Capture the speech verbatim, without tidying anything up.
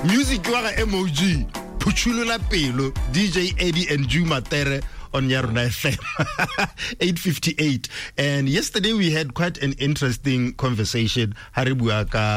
Music wa ga M O G, Puchulula Pelo, D J Eddie and Juma Tere on Yaruna F M, eight fifty-eight. And yesterday we had quite an interesting conversation. Haribuaka